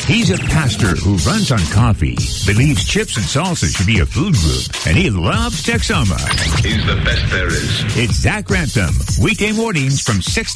He's a pastor who runs on coffee, believes chips and salsa should be a food group, and he loves Texoma. He's the best there is. It's Zach Rantham, weekday mornings from 6